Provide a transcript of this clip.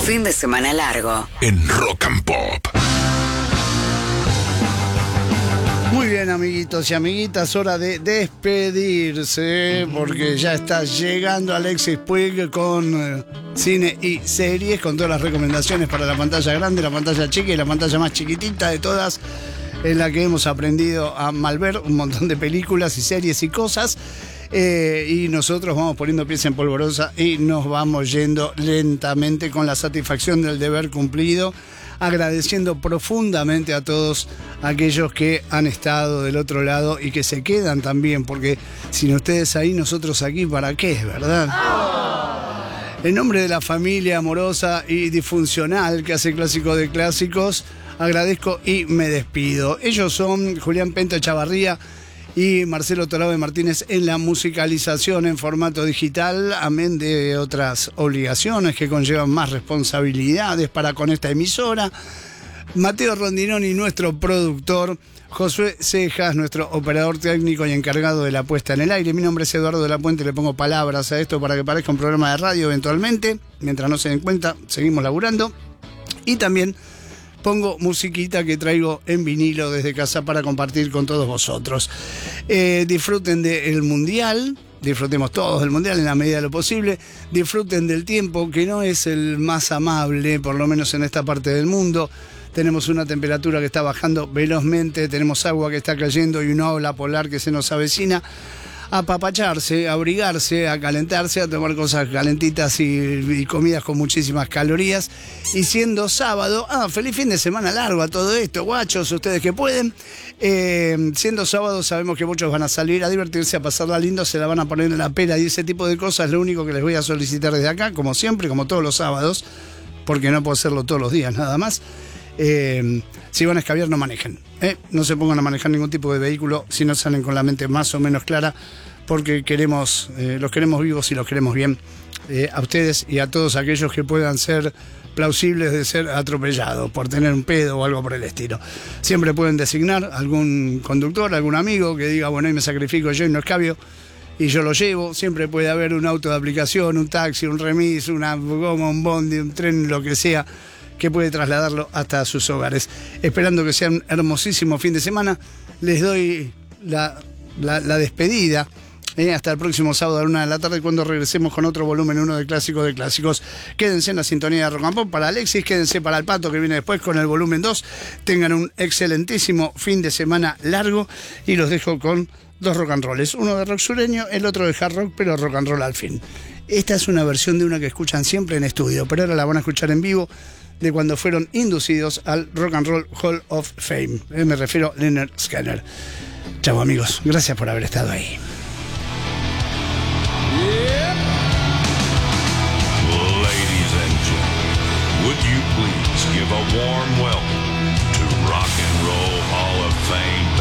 Fin de semana largo en Rock and Pop. Muy bien, amiguitos y amiguitas, hora de despedirse porque ya está llegando Alexis Puig con cine y series, con todas las recomendaciones para la pantalla grande, la pantalla chica y la pantalla más chiquitita de todas, en la que hemos aprendido a malver un montón de películas y series y cosas. Y nosotros vamos poniendo pieza en polvorosa y nos vamos yendo lentamente con la satisfacción del deber cumplido, agradeciendo profundamente a todos aquellos que han estado del otro lado y que se quedan también, porque sin ustedes ahí, nosotros aquí, ¿para qué? ¿Verdad? En nombre de la familia amorosa y disfuncional que hace Clásico de Clásicos, agradezco y me despido. Ellos son Julián Pento Chavarría y Marcelo Torabe Martínez en la musicalización en formato digital, amén de otras obligaciones que conllevan más responsabilidades para con esta emisora. Mateo Rondinoni, nuestro productor. Josué Cejas, nuestro operador técnico y encargado de la puesta en el aire. Mi nombre es Eduardo de la Puente, le pongo palabras a esto para que parezca un programa de radio eventualmente. Mientras no se den cuenta, seguimos laburando. Y también pongo musiquita que traigo en vinilo desde casa para compartir con todos vosotros. Disfruten del Mundial, disfrutemos todos del Mundial en la medida de lo posible. Disfruten del tiempo, que no es el más amable, por lo menos en esta parte del mundo. Tenemos una temperatura que está bajando velozmente, tenemos agua que está cayendo y una ola polar que se nos avecina. A apapacharse, a abrigarse, a calentarse, a tomar cosas calentitas y comidas con muchísimas calorías. Y siendo sábado, feliz fin de semana largo a todo esto, guachos, ustedes que pueden. Siendo sábado sabemos que muchos van a salir a divertirse, a pasarla lindo, se la van a poner en la pera y ese tipo de cosas. Lo único que les voy a solicitar desde acá, como siempre, como todos los sábados, porque no puedo hacerlo todos los días nada más. Si van a escabiar, no manejen, no se pongan a manejar ningún tipo de vehículo si no salen con la mente más o menos clara, porque los queremos vivos y los queremos bien, a ustedes y a todos aquellos que puedan ser plausibles de ser atropellados por tener un pedo o algo por el estilo. Siempre pueden designar algún conductor, algún amigo que diga, bueno, ahí me sacrifico yo y no escabio y yo lo llevo. Siempre puede haber un auto de aplicación, un taxi, un remis, una goma, un bondi, un tren, lo que sea, que puede trasladarlo hasta sus hogares. Esperando que sea un hermosísimo fin de semana, les doy la despedida. Hasta el próximo sábado a la 1 de la tarde, cuando regresemos con otro volumen 1 de Clásicos de Clásicos. Quédense en la sintonía de Rock and Pop para Alexis, quédense para el Pato que viene después con el volumen 2. Tengan un excelentísimo fin de semana largo y los dejo con dos rock and rolls, uno de rock sureño, el otro de hard rock, pero rock and roll al fin. Esta es una versión de una que escuchan siempre en estudio, pero ahora la van a escuchar en vivo, de cuando fueron inducidos al Rock and Roll Hall of Fame. Me refiero a Lynyrd Skynyrd. Chau amigos, gracias por haber estado ahí. Ladies and gentlemen, would you please give a warm welcome to Rock and Roll Hall of Fame